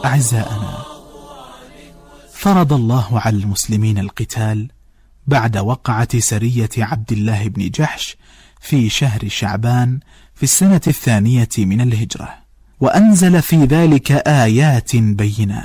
أعزائنا، فرض الله على المسلمين القتال بعد وقعة سرية عبد الله بن جحش في شهر شعبان في السنة 2 من الهجرة، وأنزل في ذلك آيات بينات.